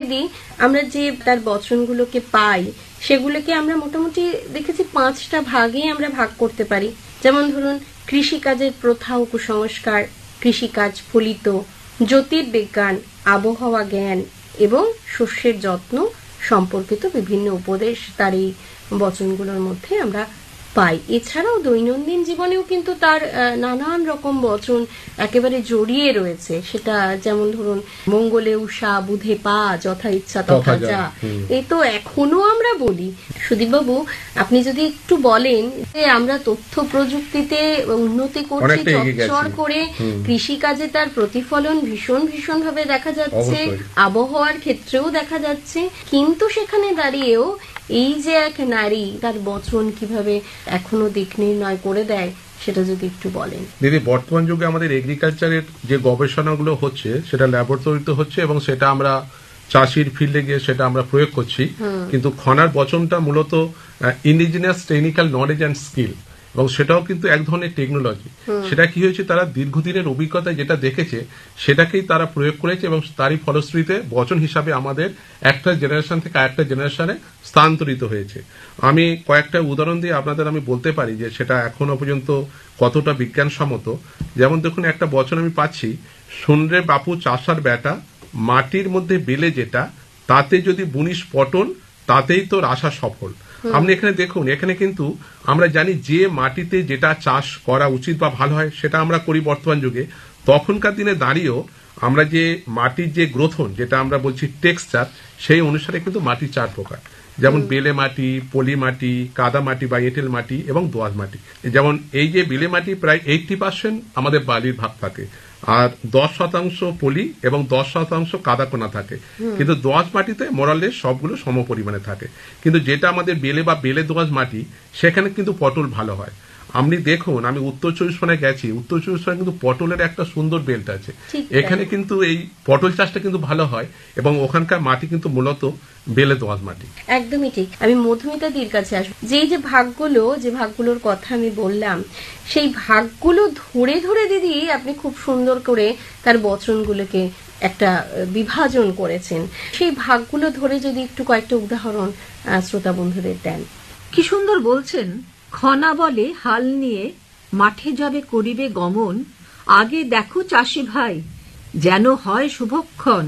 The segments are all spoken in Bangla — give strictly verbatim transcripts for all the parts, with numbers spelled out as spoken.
দিদি, আমরা যে তার বচনগুলোকে পাই সেগুলোকে আমরা মোটামুটি দেখেছি পাঁচটা ভাগে আমরা ভাগ করতে পারি। যেমন ধরুন, কৃষিকাজের প্রথা ও কুসংস্কার, কৃষিকাজ ফলিত, জ্যোতির্বিজ্ঞান, আবহাওয়া জ্ঞান এবং শস্যের যত্ন সম্পর্কিত বিভিন্ন উপদেশ তার এই বচনগুলোর মধ্যে আমরা পাই। এছাড়াও দৈনন্দিন জীবনেও কিন্তু তার নানান রকম বচন একেবারে জড়িয়ে রয়েছে। সেটা যেমন ধরুন, মঙ্গলে উষা, বুধে পা, যথা ইচ্ছা তথা যা, এই তো এখনো আমরা বলি। সুদীপবাবু, আপনি যদি একটু বলেন যে আমরা তথ্য প্রযুক্তিতে উন্নতি করছি চচ্চর করে, কৃষিকাজে তার প্রতিফলন ভীষণ ভীষণ ভাবে দেখা যাচ্ছে, আবহাওয়ার ক্ষেত্রেও দেখা যাচ্ছে, কিন্তু সেখানে দাঁড়িয়েও এই যে এক নারী তার বচন কিভাবে এখনো দিক নির্ণয় করে দেয়, সেটা যদি একটু বলেন। দিদি, বর্তমান যুগে আমাদের এগ্রিকালচারের যে গবেষণাগুলো হচ্ছে সেটা ল্যাবরেটরিতে হচ্ছে এবং সেটা আমরা চাষির ফিল্ডে গিয়ে সেটা আমরা প্রয়োগ করছি। কিন্তু খনার বচনটা মূলত indigenous technical knowledge and skill, এবং সেটাও কিন্তু এক ধরনের টেকনোলজি। সেটা কি হয়েছে, তারা দীর্ঘদিনের অভিজ্ঞতায় যেটা দেখেছে সেটাকেই তারা প্রয়োগ করেছে এবং তারই ফলশ্রুতিতে বচন হিসাবে আমাদের একটা জেনারেশন থেকে আরেকটা জেনারেশনে স্থানান্তরিত হয়েছে। আমি কয়েকটা উদাহরণ দিয়ে আপনাদের আমি বলতে পারি যে সেটা এখনো পর্যন্ত কতটা বিজ্ঞানসম্মত। যেমন দেখুন, একটা বচন আমি পাচ্ছি, শুনরে বাপু চাষার বেটা, মাটির মধ্যে বেলে যেটা, তাতে যদি বুনিস পটল, তাতেই তোর আশা সফল। আপনি এখানে দেখুন, এখানে কিন্তু আমরা জানি যে মাটিতে যেটা চাষ করা উচিত বা ভালো হয় সেটা আমরা করি বর্তমান যুগে। তখনকার দিনে দাঁড়িয়েও আমরা যে মাটির যে গ্রথন, যেটা আমরা বলছি টেক্সচার, সেই অনুসারে কিন্তু মাটির চার প্রকার, যেমন বেলে মাটি, পলি মাটি, কাদা মাটি বা এঁটেল মাটি এবং দোআঁশ মাটি। যেমন এই যে বেলে মাটি প্রায় এইটটি পার্সেন্ট আমাদের বালির ভাগ থাকে, আর দশ শতাংশ পলি এবং দশ শতাংশ কাদাকোনা থাকে। কিন্তু দোআঁশ মাটিতে মোরালের সবগুলো সম পরিমাণে থাকে। কিন্তু যেটা আমাদের বেলে বা বেলে দোআঁশ মাটি, সেখানে কিন্তু পটল ভালো হয়। আপনি দেখুন, আমি উত্তর চব্বিশ পরগনায় গেছি, উত্তর চব্বিশ পরগনায় কিন্তু পটলের একটা সুন্দর বেল্ট আছে। এখানে কিন্তু এই পটল চাষটা কিন্তু ভালো হয় এবং ওখানকার মাটি কিন্তু মূলত বেলে দোআঁশ মাটি। একদমই ঠিক। আমি মধুমিতা দির কাছে আসবো। যে যে ভাগগুলো যে ভাগগুলোর কথা আমি বললাম, সেই ভাগগুলো ধরে ধরে দিদি আপনি খুব সুন্দর করে তার বচনগুলোকে একটা বিভাজন করেছেন। সেই ভাগগুলো ধরে যদি একটু কয়েকটা উদাহরণ শ্রোতা বন্ধুদের দেন। কি সুন্দর বলছেন। খনা বলে হাল নিয়ে মাঠে যাবে করিবে গমন, আগে দেখো চাষি ভাই যেন হয় শুভক্ষণ,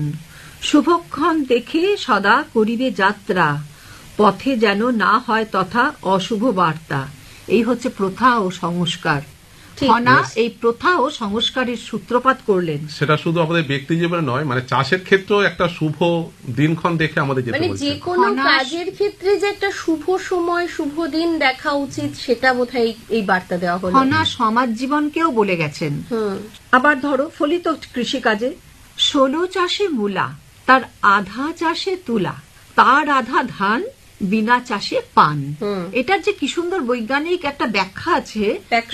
শুভক্ষণ দেখে সদা করিবে যাত্রা, পথে যেন না হয় তথা অশুভ বার্তা। এই হচ্ছে প্রথা ও সংস্কার। খনা এই প্রথা ও সংস্কারের সূত্রপাত করলেন। সেটা শুধু আমাদের ব্যক্তি জীবনে নয়, মানে চাষের ক্ষেত্রেও একটা শুভ দিনক্ষণ দেখে আমাদের যেতে বলছে। যে কোনো কাজের ক্ষেত্রে যে একটা শুভ সময়, শুভ দিন দেখা উচিত, সেটা বোধহয় এই বার্তা দেওয়া হলো। খনা সমাজ জীবনকেও বলে গেছেন। আবার ধরো, ফলিত কৃষিকাজে ষোলো চাষে মূলা, তার আধা চাষে তুলা, তার আধা ধান, বিনা চাষে পান। এটার যে কি সুন্দর বৈজ্ঞানিক একটা ব্যাখ্যা আছে,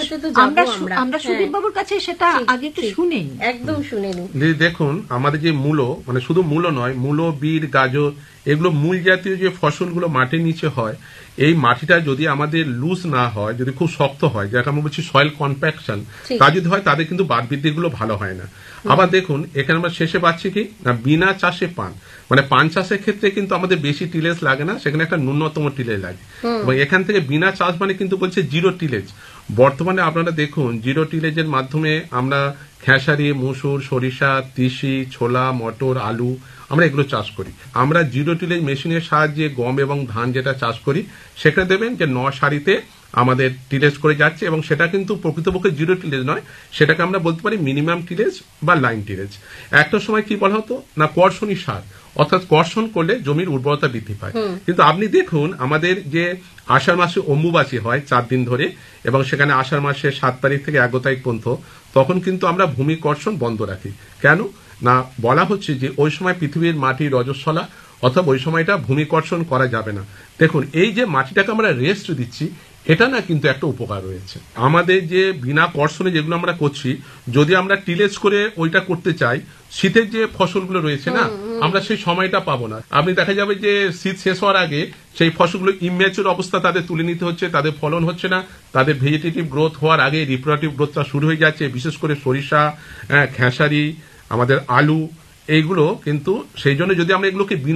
আমরা সুদীপ বাবুর কাছে সেটা আগে একটু শুনে একদম শুনে নিই। দেখুন, আমাদের যে মূলো, মানে শুধু মূলো নয়, মূলো, বিট, গাজর, এগুলো মূল জাতীয় যে ফসলগুলো মাটির নিচে হয়, এই মাটিটা যদি আমাদের লুজ না হয়, যদি খুব শক্ত হয়, যেটা আমরা বলছি সয়েল কম্প্যাকশন, তা যদি হয়, তাদের কিন্তু বাদ বৃদ্ধি গুলো ভালো হয় না। আবার দেখুন, এখানে আমরা শেষে পাচ্ছি কি না, বিনা চাষে পান, মানে পান চাষের ক্ষেত্রে কিন্তু আমাদের বেশি টিলেজ লাগে না, সেখানে একটা ন্যূনতম টিলেজ লাগে। এবং এখান থেকে বিনা চাষ মানে কিন্তু বলছে জিরো টিলেজ। বর্তমানে আপনারা দেখুন, জিরো টিলেজের মাধ্যমে আমরা খেসারি, মুসুর, সরিষা, তিসি, ছোলা, মটর, আলু, আমরা এগুলো চাষ করি। আমরা জিরো টিলেজ মেশিনের সাহায্যে গম এবং ধান যেটা চাষ করি, সেখানে দেখবেন যে ন সারিতে আমাদের টিলেজ করে যাচ্ছে, এবং সেটা কিন্তু প্রকৃতপক্ষে জিরো টিলেজ নয়, সেটাকে আমরা বলতে পারি মিনিমাম টিলেজ বা লাইন টিলেজ। একটা সময় কি বলা হতো না, কর্ষণী সার, অর্থাৎ কর্ষণ করলে জমির উর্বরতা বৃদ্ধি পায়। কিন্তু আপনি দেখুন, আমাদের যে আষাঢ় মাসে অম্বুবাচী হয় চার দিন ধরে, এবং সেখানে আষাঢ় মাসের সাত তারিখ থেকে এগারো তারিখ পর্যন্ত, তখন কিন্তু আমরা ভূমি কর্ষণ বন্ধ রাখি। কেন না, বলা হচ্ছে যে ওই সময় পৃথিবীর মাটি রজস্বলা, অথবা ওই সময়টা ভূমি কর্ষণ করা যাবে না। দেখুন, এই যে মাটিটাকে আমরা রেস্ট দিচ্ছি, এটা না কিন্তু একটা উপকার রয়েছে। আমাদের যে বিনা কর্ষণে যেগুলো আমরা করছি, যদি আমরা টিলেজ করে ওইটা করতে চাই, শীতের যে ফসলগুলো রয়েছে না, আমরা সেই সময়টা পাবো না। আপনি দেখা যাবে যে শীত শেষ হওয়ার আগে সেই ফসলগুলো ইম্যাচুর অবস্থা তাদের তুলে নিতে হচ্ছে, তাদের ফলন হচ্ছে না, তাদের ভেজিটেটিভ গ্রোথ হওয়ার আগে রিপ্রোডাক্টিভ গ্রোথটা শুরু হয়ে যাচ্ছে। বিশেষ করে সরিষা, খেসারি, আমাদের আলু, এইগুলো কিন্তু সেই জন্য যদি আমরা এগুলোকে